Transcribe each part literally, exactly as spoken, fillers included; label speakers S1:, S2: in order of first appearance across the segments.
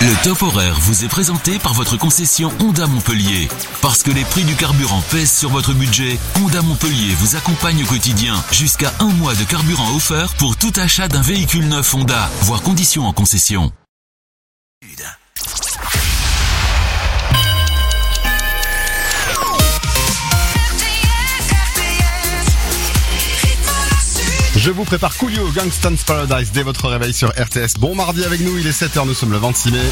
S1: Le top horaire vous est présenté par votre concession Honda Montpellier. Parce que les prix du carburant pèsent sur votre budget, Honda Montpellier vous accompagne au quotidien. Jusqu'à un mois de carburant offert pour tout achat d'un véhicule neuf Honda. Voir conditions en concession.
S2: Je vous prépare Coolio, Gangsta's Paradise dès votre réveil sur R T S. Bon mardi avec nous, il est sept heures, nous sommes le vingt-six mai.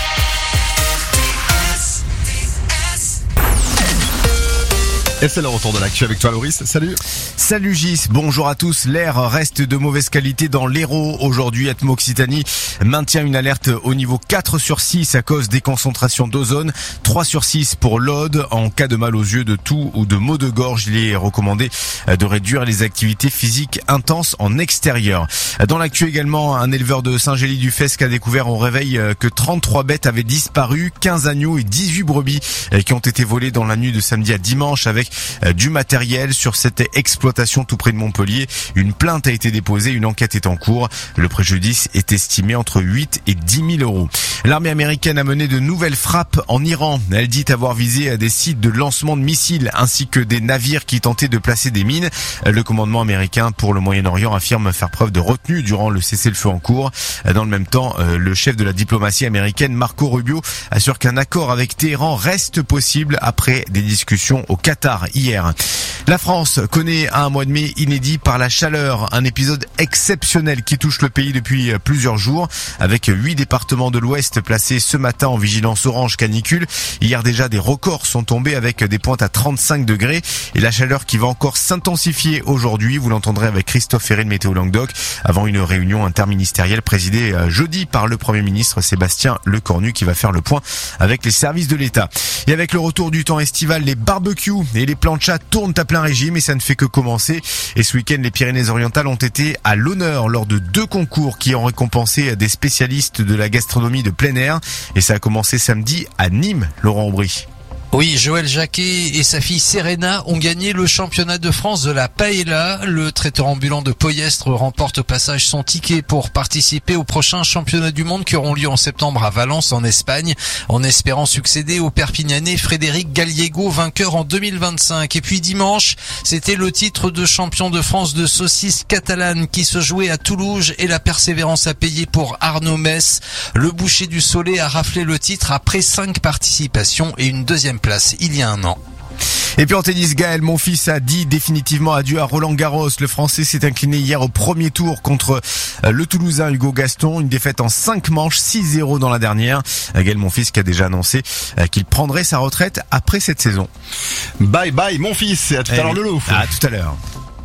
S2: Et c'est le retour de l'actu avec toi Loris, salut.
S3: Salut Gis, bonjour à tous. L'air reste de mauvaise qualité dans l'Hérault. Aujourd'hui, Atmo Occitanie maintient une alerte au niveau quatre sur six à cause des concentrations d'ozone. trois sur six pour l'Aude. En cas de mal aux yeux, de toux ou de maux de gorge, il est recommandé de réduire les activités physiques intenses en extérieur. Dans l'actu également, un éleveur de Saint-Gély-du-Fesque a découvert au réveil que trente-trois bêtes avaient disparu, quinze agneaux et dix-huit brebis qui ont été volés dans la nuit de samedi à dimanche avec du matériel sur cette exploitation tout près de Montpellier. Une plainte a été déposée, une enquête est en cours. Le préjudice est estimé entre huit et dix mille euros. L'armée américaine a mené de nouvelles frappes en Iran. Elle dit avoir visé des sites de lancement de missiles ainsi que des navires qui tentaient de placer des mines. Le commandement américain pour le Moyen-Orient affirme faire preuve de retenue durant le cessez-le-feu en cours. Dans le même temps, le chef de la diplomatie américaine, Marco Rubio, assure qu'un accord avec Téhéran reste possible après des discussions au Qatar hier. La France connaît un mois de mai inédit par la chaleur, un épisode exceptionnel qui touche le pays depuis plusieurs jours, avec huit départements de l'Ouest placés ce matin en vigilance orange canicule. Hier déjà, des records sont tombés avec des pointes à trente-cinq degrés et la chaleur qui va encore s'intensifier aujourd'hui. Vous l'entendrez avec Christophe Ferré de Météo Languedoc avant une réunion interministérielle présidée jeudi par le Premier ministre Sébastien Lecornu qui va faire le point avec les services de l'État. Et avec le retour du temps estival, les barbecues et les planchas tournent à plein régime et ça ne fait que commencer. Et ce week-end, les Pyrénées-Orientales ont été à l'honneur lors de deux concours qui ont récompensé des spécialistes de la gastronomie de plein air. Et ça a commencé samedi à Nîmes, Laurent Aubry.
S4: Oui, Joël Jacquet et sa fille Serena ont gagné le championnat de France de la paella. Le traiteur ambulant de Poyestre remporte au passage son ticket pour participer aux prochains championnats du monde qui auront lieu en septembre à Valence en Espagne, en espérant succéder au Perpignanais Frédéric Gallego, vainqueur en deux mille vingt-cinq. Et puis dimanche, c'était le titre de champion de France de saucisse catalane qui se jouait à Toulouse et la persévérance a payé pour Arnaud Mess. Le boucher du Soleil a raflé le titre après cinq participations et une deuxième place il y a un an.
S3: Et puis en tennis, Gaël Monfils a dit définitivement adieu à Roland Garros. Le Français s'est incliné hier au premier tour contre le Toulousain Hugo Gaston. Une défaite en cinq manches, six zéro dans la dernière. Gaël Monfils qui a déjà annoncé qu'il prendrait sa retraite après cette saison.
S2: Bye bye mon fils, et à tout à l'heure le loup.
S3: À tout à l'heure.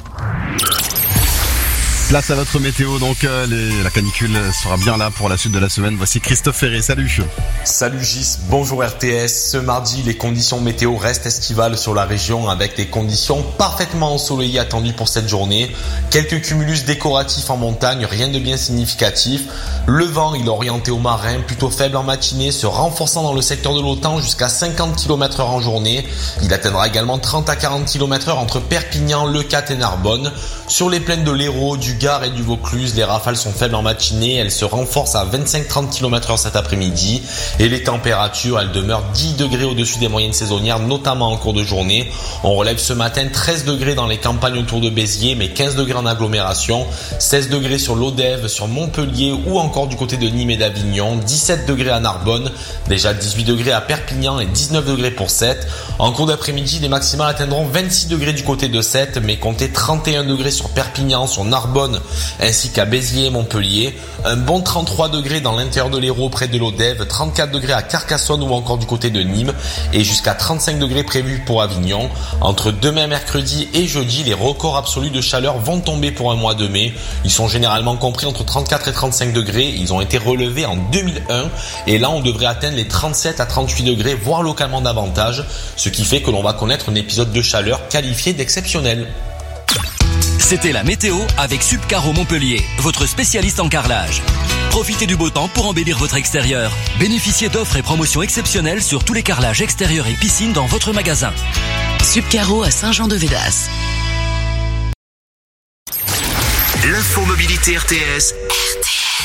S2: Place à votre météo, donc euh, les, la canicule sera bien là pour la suite de la semaine. Voici Christophe Ferré, salut.
S5: Salut Gis, bonjour R T S. Ce mardi, les conditions météo restent estivales sur la région avec des conditions parfaitement ensoleillées attendues pour cette journée. Quelques cumulus décoratifs en montagne, rien de bien significatif. Le vent, il est orienté au marin, plutôt faible en matinée, se renforçant dans le secteur de l'Autan jusqu'à cinquante kilomètres heure en journée. Il atteindra également trente à quarante kilomètres heure entre Perpignan, Leucate et Narbonne. Sur les plaines de l'Hérault, du Gard et du Vaucluse, les rafales sont faibles en matinée, elles se renforcent à vingt-cinq à trente kilomètres heure cet après-midi et les températures, elles demeurent dix degrés au-dessus des moyennes saisonnières, notamment en cours de journée. On relève ce matin treize degrés dans les campagnes autour de Béziers, mais quinze degrés en agglomération, seize degrés sur l'Odève, sur Montpellier ou encore du côté de Nîmes et d'Avignon, dix-sept degrés à Narbonne, déjà dix-huit degrés à Perpignan et dix-neuf degrés pour Sète. En cours d'après-midi, les maximales atteindront vingt-six degrés du côté de Sète, mais comptez trente et un degrés sur Perpignan, sur Narbonne ainsi qu'à Béziers et Montpellier. Un bon trente-trois degrés dans l'intérieur de l'Hérault près de l'Odève, trente-quatre degrés à Carcassonne ou encore du côté de Nîmes et jusqu'à trente-cinq degrés prévus pour Avignon. Entre demain mercredi et jeudi, les records absolus de chaleur vont tomber pour un mois de mai. Ils sont généralement compris entre trente-quatre et trente-cinq degrés. Ils ont été relevés en deux mille un et là on devrait atteindre les trente-sept à trente-huit degrés, voire localement davantage, ce qui fait que l'on va connaître un épisode de chaleur qualifié d'exceptionnel.
S6: C'était la météo avec Subcaro Montpellier, votre spécialiste en carrelage. Profitez du beau temps pour embellir votre extérieur. Bénéficiez d'offres et promotions exceptionnelles sur tous les carrelages extérieurs et piscines dans votre magasin.
S7: Subcaro à Saint-Jean-de-Védas.
S1: L'info mobilité R T S. R T S.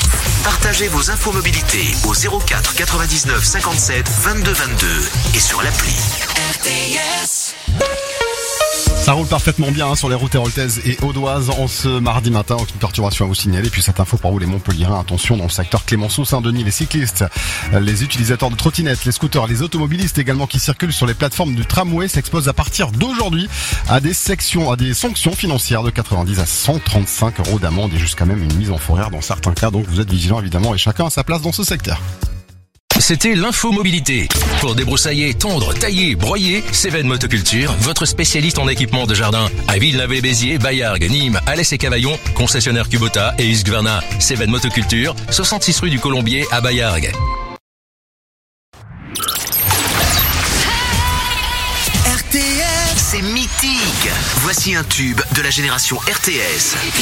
S8: Partagez vos infos mobilité au zéro quatre quatre-vingt-dix-neuf cinquante-sept vingt-deux vingt-deux et sur l'appli. R T S.
S2: Ça roule parfaitement bien hein, sur les routes héroltaises et audoises en ce mardi matin. Aucune perturbation à vous signaler. Puis cette info pour vous les Montpelliérains. Attention dans le secteur Clémenceau-Saint-Denis, les cyclistes, les utilisateurs de trottinettes, les scooters, les automobilistes également qui circulent sur les plateformes du tramway s'exposent à partir d'aujourd'hui à des sections, à des sanctions financières de quatre-vingt-dix à cent trente-cinq euros d'amende et jusqu'à même une mise en forêt dans certains cas. Donc vous êtes vigilants évidemment et chacun a sa place dans ce secteur.
S9: C'était l'info mobilité. Pour débroussailler, tondre, tailler, broyer, Cévennes Motoculture, votre spécialiste en équipement de jardin. À Villeneuve-les-Béziers, Bayargues, Nîmes, Alès et Cavaillon, concessionnaire Kubota et Husqvarna. Cévennes Motoculture, soixante-six rue du Colombier à Bayargues.
S8: R T S, c'est mythique. Voici un tube de la génération R T S.